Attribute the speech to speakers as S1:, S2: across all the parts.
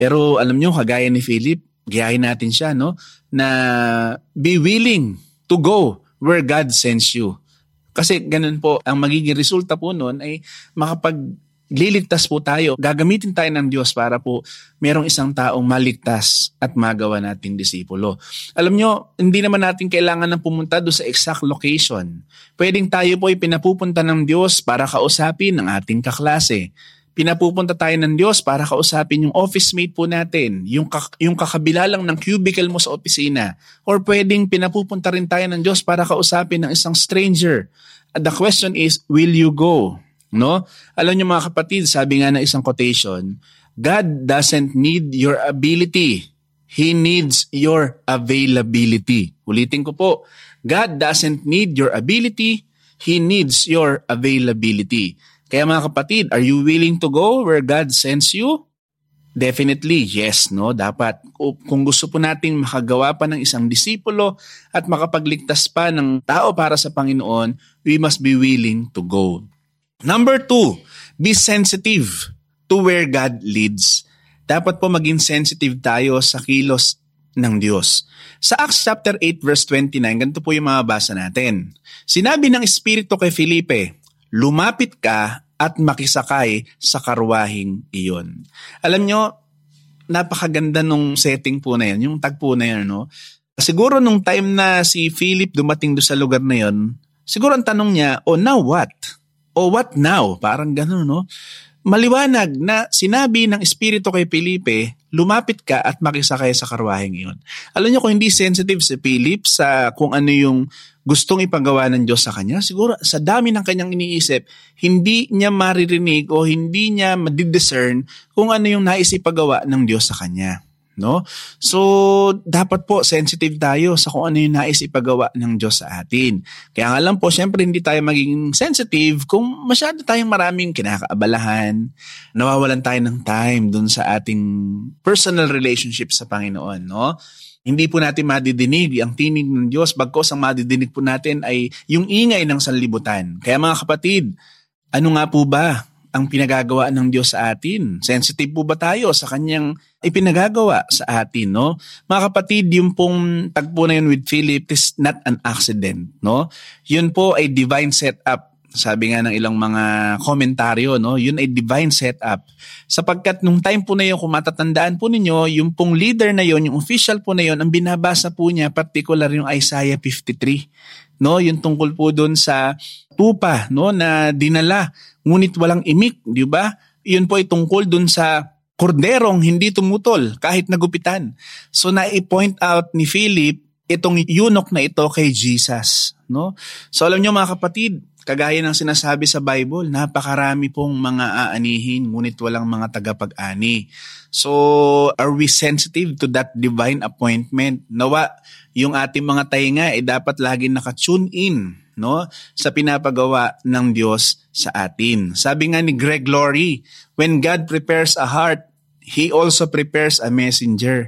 S1: Pero alam nyo, kagaya ni Philip, gayahin natin siya, no? Na be willing to go where God sends you. Kasi ganun po, ang magiging resulta po nun ay makapagliligtas po tayo. Gagamitin tayo ng Diyos para po merong isang taong maligtas at magawa natin disipulo. Alam nyo, hindi naman natin kailangan ng pumunta doon sa exact location. Pwedeng tayo po ay pinapupunta ng Diyos para kausapin ng ating kaklase. Pinapupunta tayo ng Diyos para kausapin yung office mate po natin, yung kakabila lang ng cubicle mo sa opisina. Or pwedeng pinapupunta rin tayo ng Diyos para kausapin ng isang stranger. The question is, will you go? No? Alam niyo mga kapatid, sabi nga ng isang quotation, God doesn't need your ability. He needs your availability. Ulitin ko po, God doesn't need your ability. He needs your availability. Kaya mga kapatid, are you willing to go where God sends you? Definitely, yes, no? Dapat. Kung gusto po nating makagawa pa ng isang disipulo at makapagligtas pa ng tao para sa Panginoon, we must be willing to go. Number 2, be sensitive to where God leads. Dapat po maging sensitive tayo sa kilos ng Diyos. Sa Acts chapter 8 verse 29, ganito po yung mababasa natin. Sinabi ng Espiritu kay Felipe, lumapit ka at makisakay sa karwahing iyon. Alam nyo, napakaganda nung setting po na yan, yung tagpo na yan, no? Siguro nung time na si Philip dumating doon sa lugar na yon, siguro ang tanong niya, now what? O what now? Parang gano'n, no? Maliwanag na sinabi ng Espiritu kay Felipe, lumapit ka at makisakay sa karwaheng iyon. Alam niyo kung hindi sensitive si Philip sa kung ano yung gustong ipagawa ng Diyos sa kanya, siguro sa dami ng kanyang iniisip, hindi niya maririnig o hindi niya madidiscern kung ano yung nais ipagawa ng Diyos sa kanya. No? So, dapat po sensitive tayo sa kung ano yung nais ipagawa ng Diyos sa atin. Kaya nga lang po, syempre hindi tayo magiging sensitive kung masyado tayong maraming kinakaabalahan, nawawalan tayo ng time dun sa ating personal relationship sa Panginoon. No? Hindi po natin madidinig ang tinig ng Diyos, bagkos ang madidinig po natin ay yung ingay ng sanlibutan. Kaya mga kapatid, ano nga po ba ang pinagagawa ng Diyos sa atin? Sensitive po ba tayo sa kanyang ipinagagawa sa atin, no? Mga kapatid, yung pong tagpo na yun with Philip is not an accident, no? Yun po ay divine setup. Sabi nga ng ilang mga komentaryo, no? Yun ay divine setup. Sapagkat nung time po na yun, kung matatandaan po ninyo, yung pong leader na yun, yung official po na yun, ang binabasa po niya, particular yung Isaiah 53. No? Yung tungkol po doon sa tupa, no? Na dinala, ngunit walang imik, di ba? Yun po ay tungkol doon sa korderong hindi tumutol kahit nagupitan. So na-point out ni Philip itong eunuch na ito kay Jesus. No? So alam niyo mga kapatid, kagaya ng sinasabi sa Bible, napakarami pong mga aanihin, ngunit walang mga tagapag-ani. So, are we sensitive to that divine appointment? Nawa, yung ating mga tainga ay dapat lagi naka-tune in, no, sa pinapagawa ng Diyos sa atin. Sabi nga ni Greg Laurie, when God prepares a heart, He also prepares a messenger.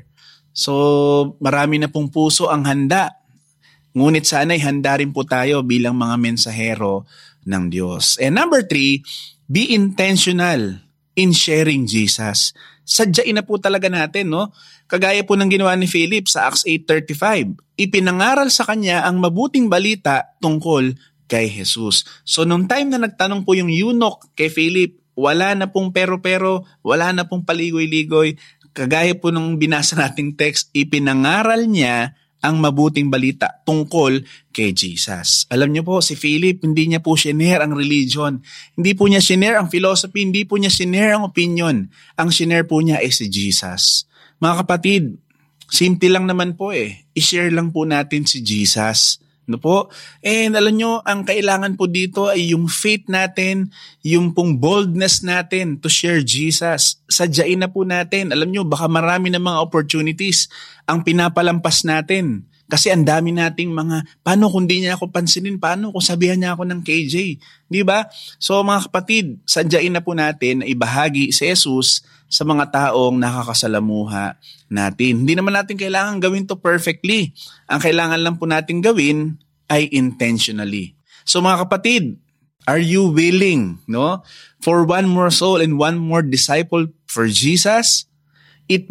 S1: So, marami na pong puso ang handa. Ngunit sana'y handa rin po tayo bilang mga mensahero ng Diyos. And number 3, be intentional in sharing Jesus. Sadyain na po talaga natin, no? Kagaya po ng ginawa ni Philip sa Acts 8:35. Ipinangaral sa kanya ang mabuting balita tungkol kay Jesus. So, nung time na nagtanong po yung eunuch kay Philip, wala na pong pero-pero, wala na pong paligoy-ligoy. Kagaya po nung binasa nating text, ipinangaral niya ang mabuting balita tungkol kay Jesus. Alam niyo po, si Philip, hindi niya po shinare ang religion. Hindi po niya shinare ang philosophy, hindi po niya shinare ang opinion. Ang shinare po niya ay si Jesus. Mga kapatid, simple lang naman po I-share lang po natin si Jesus. No po? And alam nyo, ang kailangan po dito ay yung faith natin, yung pong boldness natin to share Jesus. Sadyain na po natin. Alam nyo, baka marami na mga opportunities ang pinapalampas natin. Kasi ang dami nating mga, paano kung di niya ako pansinin? Paano kung sabihan niya ako ng KJ? Di ba? So mga kapatid, sadyain na po natin na ibahagi si Jesus sa mga taong nakakasalamuha natin. Hindi naman natin kailangan gawin to perfectly. Ang kailangan lang po natin gawin ay intentionally. So mga kapatid, are you willing, no, for one more soul and one more disciple for Jesus?